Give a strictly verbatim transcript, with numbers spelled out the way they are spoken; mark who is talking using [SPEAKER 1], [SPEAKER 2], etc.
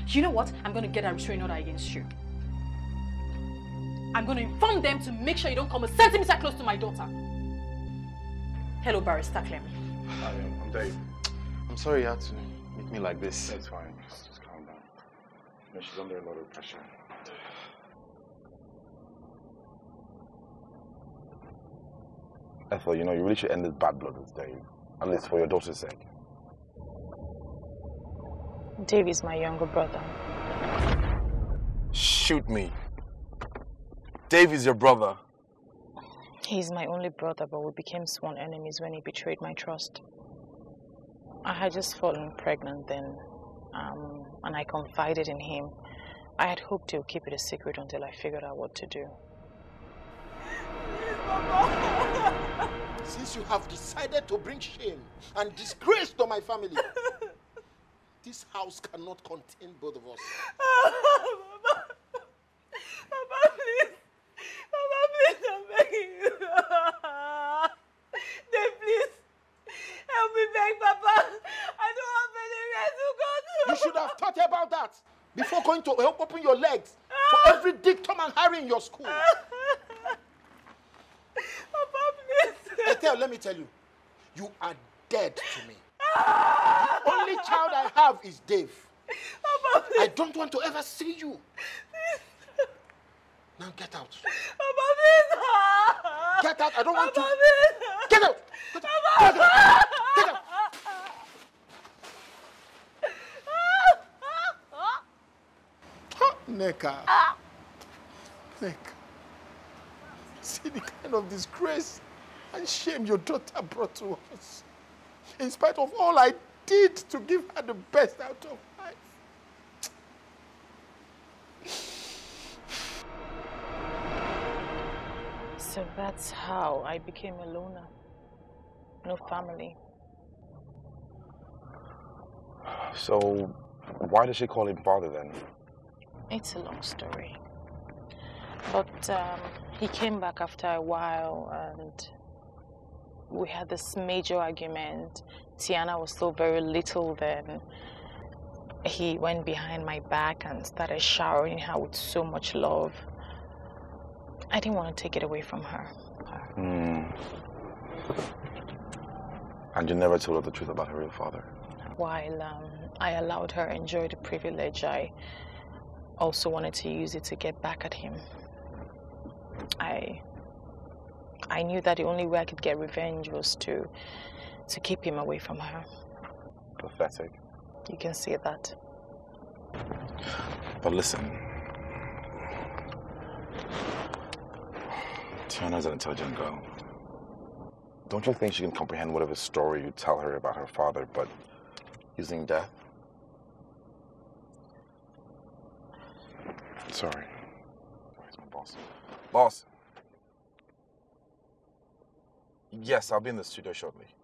[SPEAKER 1] You know what? I'm going to get a restraining order against you. I'm going to inform them to make sure you don't come a centimeter close to my daughter. Hello, Barrister Clem.
[SPEAKER 2] Hi, I'm Dave.
[SPEAKER 3] I'm sorry you had to meet me like this.
[SPEAKER 2] That's fine. Just, just calm down. You know, she's under a lot of pressure. Ethel, you know, you really should end this bad blood with Dave. At least for your daughter's sake.
[SPEAKER 4] Dave is my younger brother.
[SPEAKER 3] Shoot me. Dave is your brother.
[SPEAKER 4] He's my only brother, but we became sworn enemies when he betrayed my trust. I had just fallen pregnant then, um, and I confided in him. I had hoped to keep it a secret until I figured out what to do.
[SPEAKER 5] Since you have decided to bring shame and disgrace to my family, this house cannot contain both of us.
[SPEAKER 6] Papa, Papa, please. Papa, please, I'm begging you. Dave, please. Help me beg, Papa. I don't have anywhere to go to.
[SPEAKER 5] You should have thought about that before going to help open your legs for every Dick, Tom, and Harry in your school.
[SPEAKER 6] Papa, please.
[SPEAKER 5] Ethel, let me tell you, you are dead to me. The only child I have is Dave.
[SPEAKER 6] Papa, please.
[SPEAKER 5] I don't want to ever see you. Now get out.
[SPEAKER 6] Papa, please.
[SPEAKER 5] Get out. I don't want
[SPEAKER 6] Papa,
[SPEAKER 5] to.
[SPEAKER 6] please.
[SPEAKER 5] Get out. Get out. Get out. Get out. Huh, Neka. Neka. See the kind of disgrace and shame your daughter brought to us. In spite of all I did to give her the best out of life.
[SPEAKER 4] So that's how I became a loner. No family.
[SPEAKER 2] So, why does she call him father then?
[SPEAKER 4] It's a long story. But um, he came back after a while and we had this major argument. Tiana was still very little then. He went behind my back and started showering her with so much love. I didn't want to take it away from her.
[SPEAKER 2] Hmm. And you never told her the truth about her real father?
[SPEAKER 4] While um, I allowed her enjoy the privilege, I also wanted to use it to get back at him. I I knew that the only way I could get revenge was to to keep him away from her.
[SPEAKER 2] Pathetic.
[SPEAKER 4] You can see that.
[SPEAKER 2] But listen, Tiana's an intelligent girl. Don't you think she can comprehend whatever story you tell her about her father, but using death? Sorry. Where's my boss? Boss! Yes, I'll be in the studio shortly.